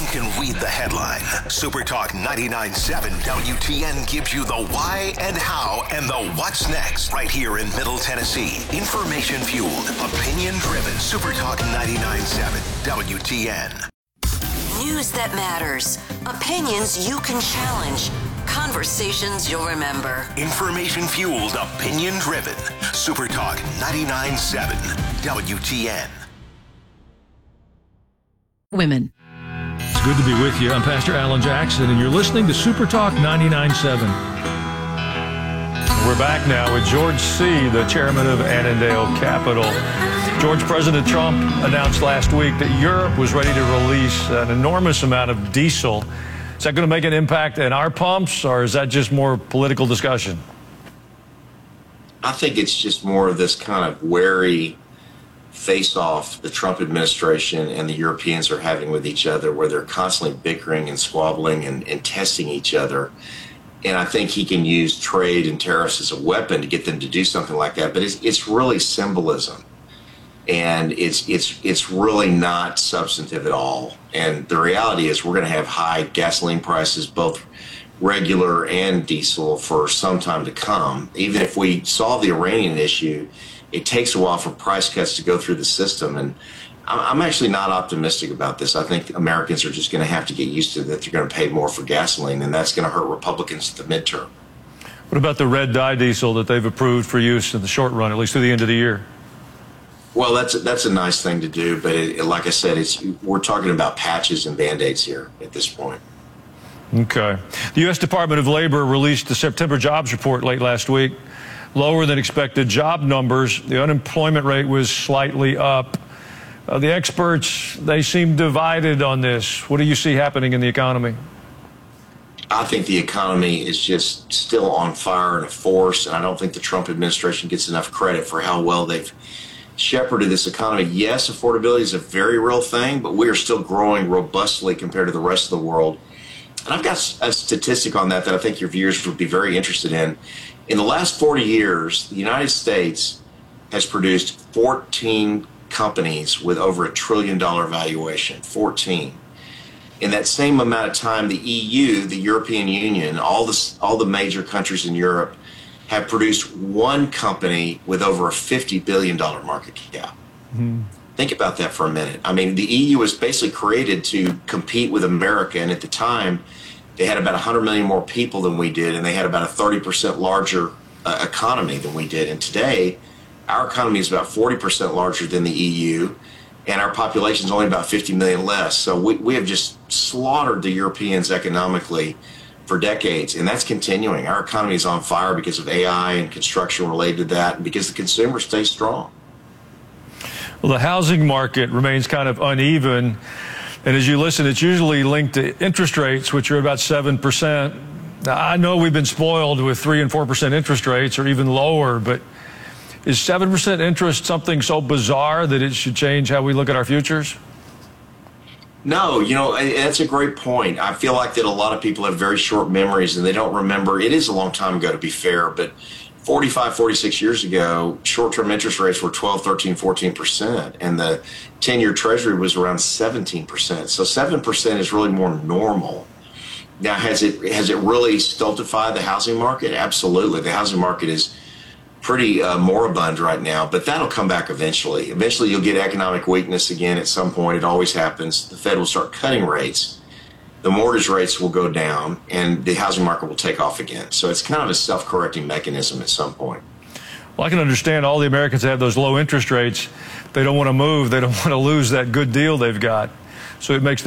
can read the headline. Super Talk 99.7 WTN gives you the why and how and the what's next right here in Middle Tennessee. Information fueled, opinion driven. Super Talk 99.7 WTN. News that matters. Opinions you can challenge. Conversations you'll remember. Information fueled, opinion driven. Super Talk 99.7 WTN. Women. It's good to be with you. I'm Pastor Alan Jackson, and you're listening to Super Talk 99.7. We're back now with George See., the chairman of Annandale Capital. George, President Trump announced last week that Europe was ready to release an enormous amount of diesel. Is that going to make an impact in our pumps, or is that just more political discussion? I think it's just more of this kind of wary face-off the Trump administration and the Europeans are having with each other, where they're constantly bickering and squabbling and testing each other. And I think he can use trade and tariffs as a weapon to get them to do something like that. But it's really symbolism. And it's really not substantive at all. And the reality is we're going to have high gasoline prices, both regular and diesel, for some time to come. Even if we solve the Iranian issue, it takes a while for price cuts to go through the system. And I'm actually not optimistic about this. I think Americans are just going to have to get used to that they're going to pay more for gasoline, and that's going to hurt Republicans at the midterm. What about the red dye diesel that they've approved for use in the short run, at least through the end of the year? Well, that's a nice thing to do, but like I said, we're talking about patches and Band-Aids here at this point. Okay. The U.S. Department of Labor released the September jobs report late last week. Lower than expected job numbers. The unemployment rate was slightly up. The experts, they seem divided on this. What do you see happening in the economy? I think the economy is just still on fire and a force, and I don't think the Trump administration gets enough credit for how well they've shepherded this economy. Yes, affordability is a very real thing, but we are still growing robustly compared to the rest of the world. And I've got a statistic on that I think your viewers would be very interested in. In the last 40 years, the United States has produced 14 companies with over $1 trillion valuation, 14. In that same amount of time, the EU, the European Union, all the major countries in Europe have produced one company with over a $50 billion market cap. Mm-hmm. Think about that for a minute. I mean, the EU was basically created to compete with America, and at the time, they had about 100 million more people than we did, and they had about a 30% larger economy than we did. And today, our economy is about 40% larger than the EU, and our population is only about 50 million less. So we have just slaughtered the Europeans economically for decades, and that's continuing. Our economy is on fire because of AI and construction related to that, and because the consumer stays strong. Well, the housing market remains kind of uneven, and as you listen, it's usually linked to interest rates, which are about 7%. Now, I know we've been spoiled with 3% and 4% interest rates, or even lower, but is 7% interest something so bizarre that it should change how we look at our futures? No, that's a great point. I feel like that a lot of people have very short memories and they don't remember. It is a long time ago, to be fair, but 45, 46 years ago, short-term interest rates were 12, 13, 14%, and the 10-year Treasury was around 17%. So 7% is really more normal. Now, has it really stultified the housing market? Absolutely. The housing market is pretty moribund right now, but that'll come back eventually. Eventually, you'll get economic weakness again at some point. It always happens. The Fed will start cutting rates. The mortgage rates will go down, and the housing market will take off again. So it's kind of a self-correcting mechanism at some point. Well, I can understand all the Americans have those low interest rates. They don't want to move. They don't want to lose that good deal they've got. So it makes